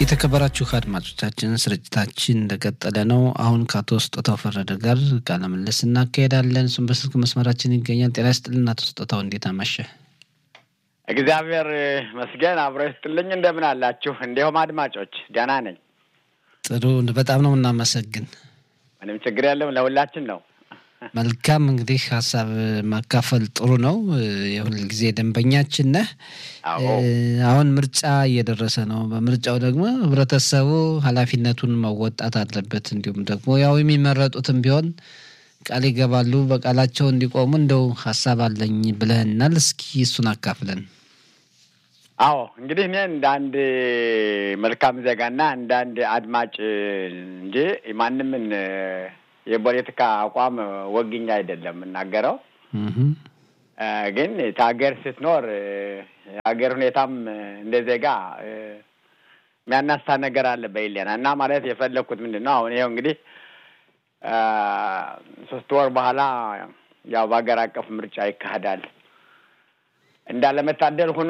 የተከበራችሁ አድማጮቻችን ስርጭታችን እንደቀጠለ ነው። አሁን ከአቶ ስጦታው ፈረደ ጋር ቃለ ምልልስ እናካሄዳለን። እሱም በስልክ መስመራችን ይገኛል። ጤና ይስጥልን አቶ ስጦታው፣ እንዴት አመሸ? እግዚአብሔር ይመስገን አብሮ ይስጥልኝ። እንደምን አላችሁ? እንዲሁም አድማጮች ደህና ነኝ። ጥሩ፣ በጣም ነው እናመሰግን። ምንም ችግር የለም፣ ለሁላችን ነው። መልካም፣ እንግዲህ ሀሳብ ማካፈል ጥሩ ነው። የሁል ጊዜ ደንበኛችን ነህ። አሁን ምርጫ እየደረሰ ነው። በምርጫው ደግሞ ህብረተሰቡ ኃላፊነቱን መወጣት አለበት። እንዲሁም ደግሞ ያው የሚመረጡትም ቢሆን ቃል ይገባሉ፣ በቃላቸው እንዲቆሙ እንደው ሀሳብ አለኝ ብለህናል። እስኪ እሱን አካፍለን። አዎ እንግዲህ እኔ እንደ አንድ መልካም ዜጋና እንደ አንድ አድማጭ እንጂ ማንምን የፖለቲካ አቋም ወግኛ አይደለም እናገረው። ግን ታገር ስትኖር ሀገር ሁኔታም እንደ ዜጋ የሚያናስታ ነገር አለ በይለና እና ማለት የፈለኩት ምንድነው አሁን ይሄው እንግዲህ 3 ወር በኋላ ያው በአገር አቀፍ ምርጫ ይካሄዳል። እንዳለመታደል ሆኖ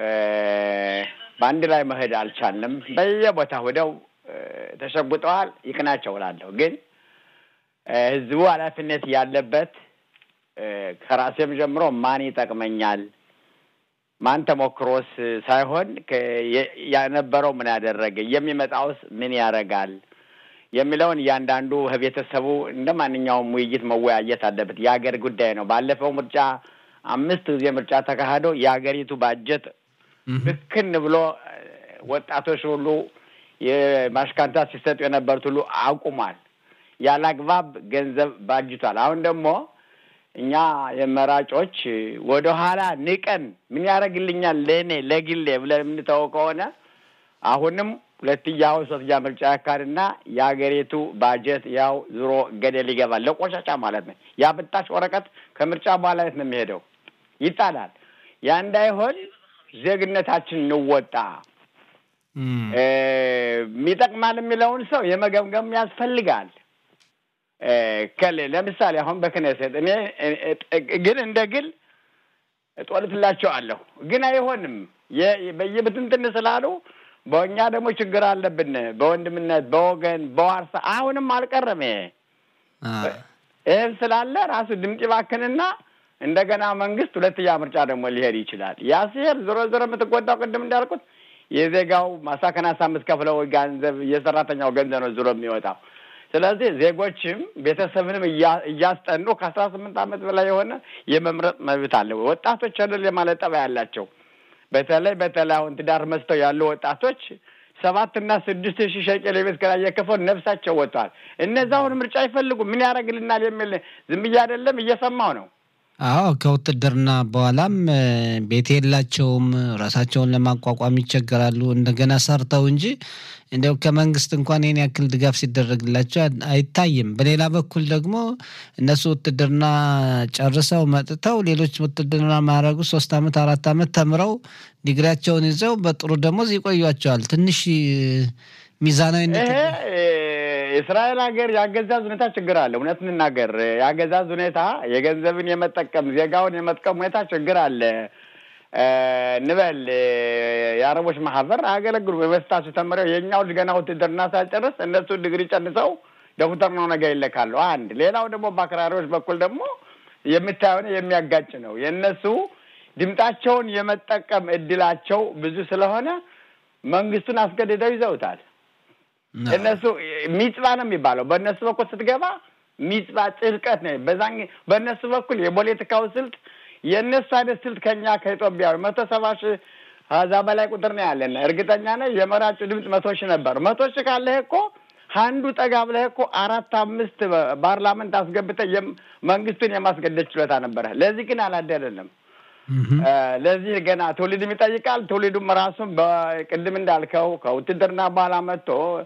በአንድ ላይ መሄድ አልቻልንም። በየቦታው ሄደው ተሸጉጠዋል። ይቅናቸው እላለሁ። ግን ህዝቡ ኃላፊነት ያለበት ከራሴም ጀምሮ ማን ይጠቅመኛል ማን ተሞክሮስ ሳይሆን ያነበረው ምን ያደረገ የሚመጣውስ ምን ያረጋል የሚለውን እያንዳንዱ ህቤተሰቡ እንደማንኛውም ውይይት መወያየት አለበት። የሀገር ጉዳይ ነው። ባለፈው ምርጫ 5 ጊዜ ምርጫ ተካሄዶ የሀገሪቱ ባጀት ልክን ብሎ ወጣቶች ሁሉ የማሽካንታ ሲሰጡ የነበሩት ሁሉ አቁሟል። ያላግባብ ገንዘብ ባጅቷል። አሁን ደግሞ እኛ የመራጮች ወደ ኋላ ንቀን ምን ያረግልኛል ለኔ ለግሌ ብለን የምንተው ከሆነ አሁንም 2ኛ ምርጫ ያካርና የሀገሪቱ ባጀት ያው ዙሮ ገደል ይገባል። ለቆሻሻ ማለት ነው። ያ ብጣሽ ወረቀት ከምርጫ በኋላ የት ነው የሚሄደው? ይጣላል። ያ እንዳይሆን ዜግነታችን እንወጣ። የሚጠቅማል የሚለውን ሰው የመገምገም ያስፈልጋል። ለምሳሌ አሁን በክነሰት እኔ ግን እንደግል ጦልትላቸዋለሁ ግን አይሆንም። በየብትንትን ስላሉ በእኛ ደግሞ ችግር አለብን። በወንድምነት በወገን በዋርሳ አሁንም አልቀረም። ይሄን ስላለ ራሱ ድምጽ ይባክንና እንደገና መንግስት 2ኛ ምርጫ ደግሞ ሊሄድ ይችላል። ያ ሲሄድ ዞሮ የምትጎዳው ቅድም እንዳልኩት የዜጋው ማሳከናሳ መስከፍለው ገንዘብ የሰራተኛው ገንዘብ ነው ዞሮ የሚወጣው። ስለዚህ ዜጎችም ቤተሰብንም እያስጠኑ ከ18 ዓመት በላይ የሆነ የመምረጥ መብት አለ። ወጣቶች አይደል የማለጠባ ያላቸው በተለይ አሁን ትዳር መስተው ያሉ ወጣቶች 7 እና 6 ሺህ ሸቀል የቤት ኪራይ የከፈሉ ነፍሳቸው ወጥቷል። እነዛውን ምርጫ ይፈልጉ ምን ያረግልናል የሚል ዝም ብዬ አይደለም እየሰማው ነው። አዎ ከውትድርና በኋላም ቤት የላቸውም። ራሳቸውን ለማቋቋም ይቸገራሉ። እንደገና ሰርተው እንጂ እንደው ከመንግስት እንኳን የኔ ያክል ድጋፍ ሲደረግላቸው አይታይም። በሌላ በኩል ደግሞ እነሱ ውትድርና ጨርሰው መጥተው ሌሎች ውትድርና ማድረጉ 3 ዓመት 4 ዓመት ተምረው ዲግሪያቸውን ይዘው በጥሩ ደሞዝ ይቆዩዋቸዋል። ትንሽ ሚዛናዊነት እስራኤል ሀገር ያገዛዝ ሁኔታ ችግር አለ። እውነት እንናገር ያገዛዝ ሁኔታ የገንዘብን የመጠቀም ዜጋውን የመጥቀም ሁኔታ ችግር አለ። ንበል የአረቦች ማህበር አገለግሉ በመስታሱ ተመረው የኛው ገና ውትድርና ሳይጨርስ እነሱ ዲግሪ ጨርሰው ዶክተር ነው ነገ ይለካሉ። አንድ ሌላው ደግሞ በአክራሪዎች በኩል ደግሞ የምታዩን የሚያጋጭ ነው። የነሱ ድምጣቸውን የመጠቀም እድላቸው ብዙ ስለሆነ መንግስቱን አስገድደው ይዘውታል። እነሱ ሚጽባ ነው የሚባለው። በእነሱ በኩል ስትገባ ሚጽባ ጽድቀት ነው። በእነሱ በኩል የፖለቲካው ስልት የእነሱ አይነት ስልት ከኛ ከኢትዮጵያው 170 ሺህ ከዛ በላይ ቁጥር ነው ያለን። እርግጠኛ ነኝ የመራጩ ድምጽ 100 ሺህ ነበር። 100 ሺህ ካለህ እኮ አንዱ ጠጋ ብለህ እኮ 4-5 ፓርላመንት አስገብተህ መንግስቱን የማስገደድ ችሎታ ነበር። ለዚህ ግን አላደረንም። ለዚህ ገና ትውልድም ይጠይቃል። ትውልዱም ራሱን በቅድም እንዳልከው ከውትድርና በኋላ መጥቶ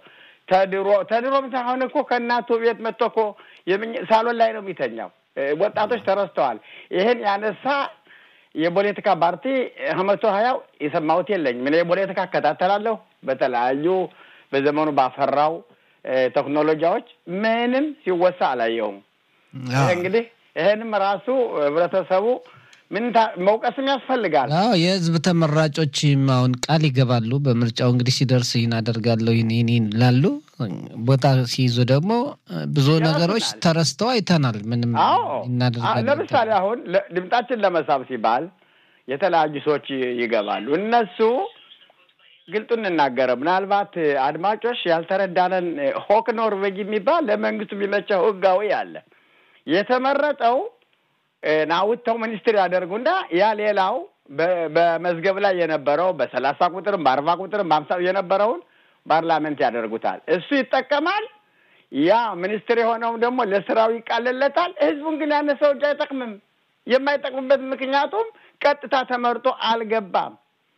ተድሮም ሳይሆን እኮ ከእናቱ ቤት መጥቶ እኮ ሳሎን ላይ ነው የሚተኛው። ወጣቶች ተረስተዋል። ይሄን ያነሳ የፖለቲካ ፓርቲ 120 የሰማሁት የለኝም። ምን የፖለቲካ አከታተላለሁ በተለያዩ በዘመኑ ባፈራው ቴክኖሎጂዎች ምንም ሲወሳ አላየሁም። እንግዲህ ይሄንም ራሱ ህብረተሰቡ ምን መውቀስም ያስፈልጋል። አዎ የህዝብ ተመራጮችም አሁን ቃል ይገባሉ በምርጫው እንግዲህ ሲደርስ ይህን አደርጋለሁ ይህን ይላሉ። ቦታ ሲይዙ ደግሞ ብዙ ነገሮች ተረስተው አይተናል። ምንም እናደርጋለን። ለምሳሌ አሁን ድምጣችን ለመሳብ ሲባል የተለያዩ ሰዎች ይገባሉ። እነሱ ግልጡን እንናገር። ምናልባት አድማጮች ያልተረዳነን ሆክ ኖርዌጅ የሚባል ለመንግስቱ የሚመቸው ህጋዊ አለ። የተመረጠው ናውታው ሚኒስትር ያደርጉና ያ ሌላው በመዝገብ ላይ የነበረው በ30 ቁጥርም በ40 ቁጥርም በ50 የነበረውን ፓርላመንት ያደርጉታል። እሱ ይጠቀማል። ያ ሚኒስትር የሆነው ደግሞ ለስራው ይቃለለታል። ህዝቡን ግን ያነሰው እጅ አይጠቅምም። የማይጠቅምበት ምክንያቱም ቀጥታ ተመርጦ አልገባም።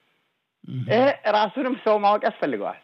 ራሱንም ሰው ማወቅ ያስፈልገዋል።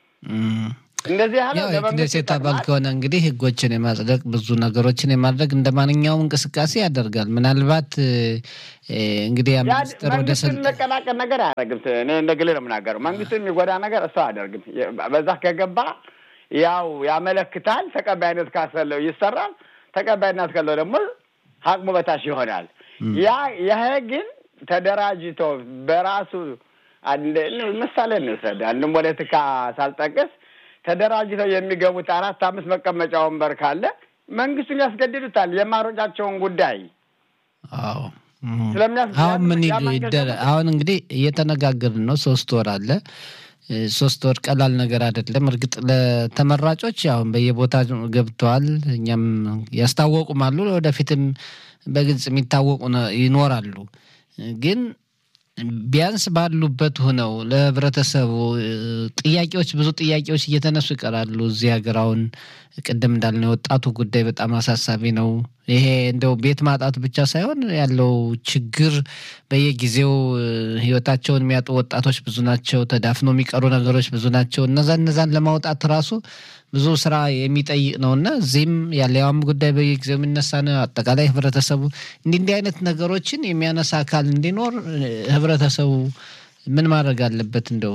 እንደዚህ ያለ ለመንግስት አባል ከሆነ እንግዲህ ህጎችን የማጽደቅ ብዙ ነገሮችን የማድረግ እንደማንኛውም እንቅስቃሴ ያደርጋል። ምናልባት እንግዲህ ሚኒስትር ወደ መንግስትን መቀላቀል ነገር አያደርግም። እኔ እንደግል ነው የምናገረው። መንግስትን የሚጎዳ ነገር እሱ አያደርግም። በዛ ከገባ ያው ያመለክታል። ተቀባይነት ካሰለው ይሰራል። ተቀባይነት ካለው ደግሞ አቅሙ በታች ይሆናል። ያ ግን ተደራጅቶ በራሱ አንድ ምሳሌ እንውሰድ። አንድም ፖለቲካ ሳልጠቅስ ተደራጅተው የሚገቡት 4-5 መቀመጫ ወንበር ካለ መንግስቱን ያስገድዱታል የማሮጫቸውን ጉዳይ። አዎ አሁን ምን ይደረግ? አሁን እንግዲህ እየተነጋገርን ነው። 3 ወር አለ። 3 ወር ቀላል ነገር አይደለም። እርግጥ ለተመራጮች አሁን በየቦታ ገብተዋል። እኛም ያስታወቁም አሉ። ወደፊትም በግልጽ የሚታወቁ ይኖራሉ። ግን ቢያንስ ባሉበት ሆነው ለህብረተሰቡ ጥያቄዎች ብዙ ጥያቄዎች እየተነሱ ይቀራሉ። እዚህ ሀገር አሁን ቅድም እንዳልነው ወጣቱ ጉዳይ በጣም አሳሳቢ ነው። ይሄ እንደው ቤት ማጣት ብቻ ሳይሆን ያለው ችግር በየጊዜው ህይወታቸውን የሚያጡ ወጣቶች ብዙ ናቸው። ተዳፍኖ የሚቀሩ ነገሮች ብዙ ናቸው። እነዛን ለማውጣት ራሱ ብዙ ስራ የሚጠይቅ ነውና እዚህም ያለያውም ጉዳይ በየጊዜው የሚነሳ ነው። አጠቃላይ ህብረተሰቡ እንዲህ አይነት ነገሮችን የሚያነሳ አካል እንዲኖር ህብረተሰቡ ምን ማድረግ አለበት? እንደው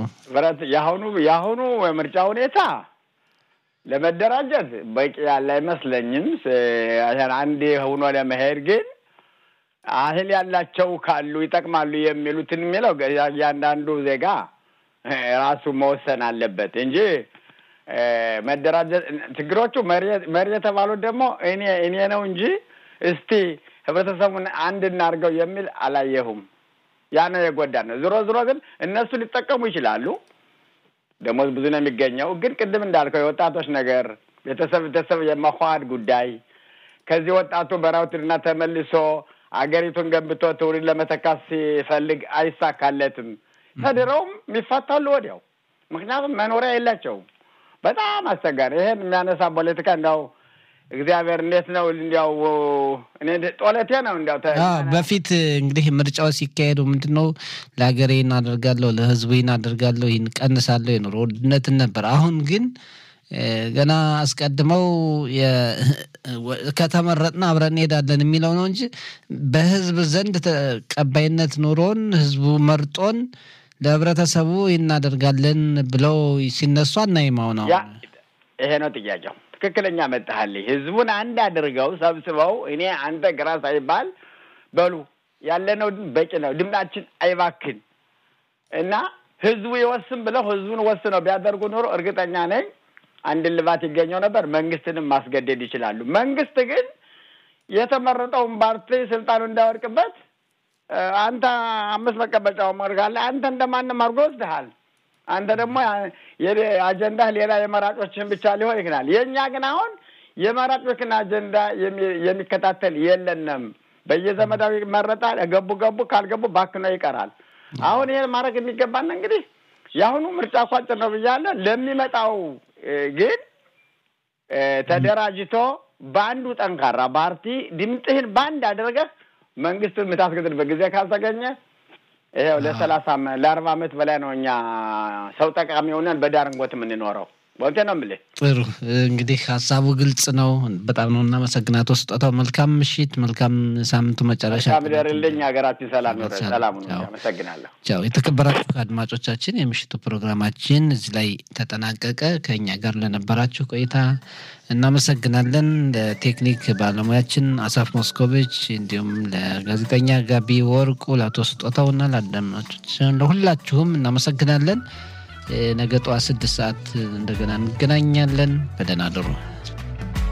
ያሁኑ ምርጫ ሁኔታ ለመደራጀት በቂ ያለ አይመስለኝም። አንዴ ሆኖ ለመሄድ ግን አህል ያላቸው ካሉ ይጠቅማሉ የሚሉትን የሚለው ያንዳንዱ ዜጋ ራሱ መወሰን አለበት እንጂ መደራጀት ችግሮቹ መሪ የተባሉት ደግሞ እኔ ነው እንጂ እስቲ ህብረተሰቡን አንድ እናርገው የሚል አላየሁም። ያነ የጎዳን ነው። ዞሮ ግን እነሱ ሊጠቀሙ ይችላሉ። ደሞዝ ብዙ ነው የሚገኘው። ግን ቅድም እንዳልከው የወጣቶች ነገር ቤተሰብ የማዋሃድ ጉዳይ ከዚህ ወጣቱ በራውትና ተመልሶ አገሪቱን ገንብቶ ትውልድ ለመተካት ሲፈልግ አይሳካለትም። ተድረውም የሚፋታሉ ወዲያው። ምክንያቱም መኖሪያ የላቸውም። በጣም አስቸጋሪ። ይሄን የሚያነሳ ፖለቲካ እንዳው እግዚአብሔር እንዴት ነው እንዲያው እኔ ጦለቴ ነው እንዲያው በፊት እንግዲህ ምርጫው ሲካሄዱ ምንድነው ለሀገሬ እናደርጋለሁ ለህዝቡ እናደርጋለሁ ይህን ቀንሳለሁ የኑሮ ውድነትን ነበር። አሁን ግን ገና አስቀድመው ከተመረጥና አብረን እንሄዳለን የሚለው ነው እንጂ በህዝብ ዘንድ ተቀባይነት ኑሮን ህዝቡ መርጦን ለህብረተሰቡ እናደርጋለን ብለው ሲነሱ አናይማው ነው። ይሄ ነው ጥያቄው። ትክክለኛ መጣህልኝ። ህዝቡን አንድ አድርገው ሰብስበው እኔ አንተ ግራ ሳይባል በሉ ያለነው በቂ ነው ድምጣችን አይባክን እና ህዝቡ ይወስን ብለው ህዝቡን ወስነው ቢያደርጉ ኖሮ እርግጠኛ ነኝ አንድ ልባት ይገኘው ነበር። መንግስትንም ማስገደድ ይችላሉ። መንግስት ግን የተመረጠውን ፓርቲ ስልጣኑ እንዳይወድቅበት አንተ 5 መቀመጫው መርጋለ አንተ እንደማንም አርጎ ወስደሃል። አንተ ደግሞ የአጀንዳ ሌላ የመራጮችን ብቻ ሊሆን ይችላል። የኛ ግን አሁን የመራጮችን አጀንዳ የሚከታተል የለንም። በየዘመዳዊ መረጣል ገቡ ካልገቡ ባክነው ይቀራል። አሁን ይሄን ማድረግ የሚገባን እንግዲህ ያሁኑ ምርጫ ቋጭ ነው ብያለሁ። ለሚመጣው ግን ተደራጅቶ ባንዱ ጠንካራ ፓርቲ ድምጥህን ባንድ አድርገህ መንግስቱን ምታስገድል በጊዜ ካልተገኘ ይሄው ለ30 ለ40 ዓመት በላይ ነው እኛ ሰው ጠቃሚ ሆነን በዳርንጎት የምንኖረው። ወልቴ ነው የምልህ። ጥሩ እንግዲህ ሀሳቡ ግልጽ ነው። በጣም ነው እናመሰግናለሁ ስጦታው። መልካም ምሽት፣ መልካም ሳምንቱ መጨረሻ። መልካም ደርልኝ። ሀገራችን ሰላም ነው። ሰላም ነው። አመሰግናለሁ። ቻው። የተከበራችሁ አድማጮቻችን የምሽቱ ፕሮግራማችን እዚህ ላይ ተጠናቀቀ። ከኛ ጋር ለነበራችሁ ቆይታ እናመሰግናለን። ለቴክኒክ ባለሙያችን አሳፍ ሞስኮቪች፣ እንዲሁም ለጋዜጠኛ ጋቢ ወርቁ፣ ለአቶ ስጦታውና ለአድማጮቻችን ለሁላችሁም እናመሰግናለን። ነገ ጠዋት 6 ሰዓት እንደገና እንገናኛለን። በደህና አደሩ።